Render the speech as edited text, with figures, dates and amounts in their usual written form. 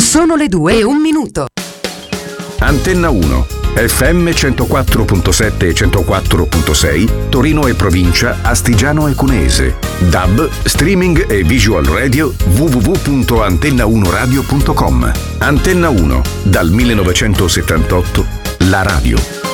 Sono le 2:01. Antenna 1, FM 104.7 e 104.6, Torino e provincia, Astigiano e Cuneese. DAB, streaming e visual radio, www.antenna1radio.com. Antenna 1, dal 1978, la radio.